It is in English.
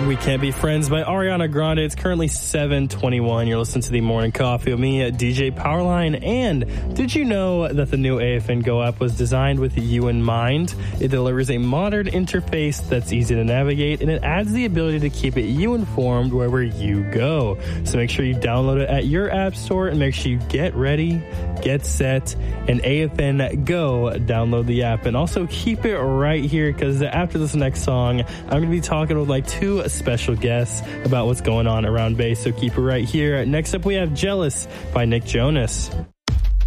We Can't Be Friends by Ariana Grande. It's currently 7:21. You're listening to the Morning Coffee with me at DJ Powerline. And did you know that the new AFN Go app was designed with you in mind? It delivers a modern interface that's easy to navigate, and it adds the ability to keep you informed wherever you go. So make sure you download it at your app store and make sure you get ready, get set, and AFN Go. Download the app and also keep it right here, because after this next song, I'm going to be talking with like two special guests about what's going on around bass. So keep it right here. Next up, we have Jealous by Nick Jonas.